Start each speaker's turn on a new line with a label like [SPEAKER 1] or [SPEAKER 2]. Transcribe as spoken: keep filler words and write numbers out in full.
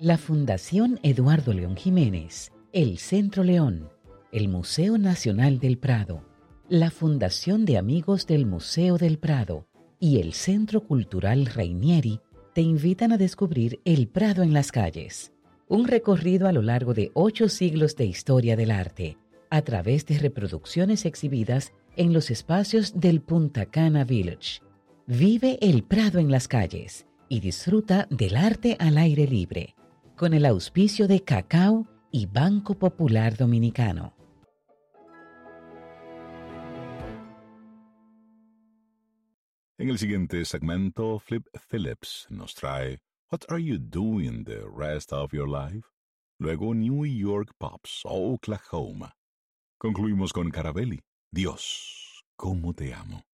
[SPEAKER 1] La Fundación Eduardo León Jiménez, el Centro León, el Museo Nacional del Prado, la Fundación de Amigos del Museo del Prado y el Centro Cultural Rainieri te invitan a descubrir El Prado en las calles, un recorrido a lo largo de ocho siglos de historia del arte, a través de reproducciones exhibidas en los espacios del Punta Cana Village. Vive El Prado en las calles y disfruta del arte al aire libre, con el auspicio de Cacao y Banco Popular Dominicano.
[SPEAKER 2] En el siguiente segmento, Flip Phillips nos trae What Are You Doing the Rest of Your Life? Luego New York Pops, Oklahoma. Concluimos con Carabelli, Dios, cómo te amo.